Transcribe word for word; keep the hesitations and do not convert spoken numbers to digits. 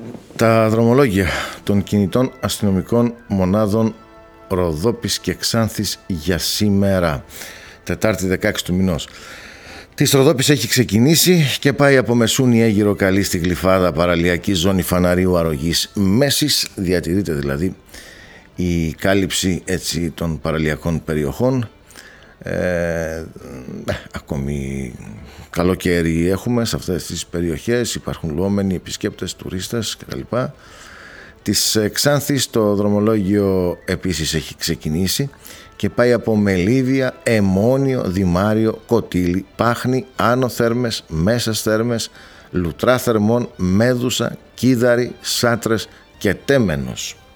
Τα δρομολόγια των κινητών αστυνομικών μονάδων Ροδόπης και Ξάνθης για σήμερα, Τετάρτη δεκαέξι του μηνός. Της Ροδόπης έχει ξεκινήσει και πάει από Μεσούνη Αίγυρο Καλή στη Γλυφάδα, παραλιακή ζώνη Φαναρίου Αρρωγής Μέσης. Διατηρείται δηλαδή η κάλυψη έτσι των παραλιακών περιοχών. Ε, ακόμη καλοκαίρι έχουμε σε αυτές τις περιοχές, υπάρχουν λουόμενοι, επισκέπτες, τουρίστες κτλ. Της Ξάνθης το δρομολόγιο επίσης έχει ξεκινήσει και πάει από Μελίδια, Αιμόνιο, Δημάριο, Κωτήλη, Πάχνη, Άνω Θέρμες, Μέσας Θέρμες, Λουτρά Θερμών, Μέδουσα, Κίδαρη, Σάτρες και Τέμενος.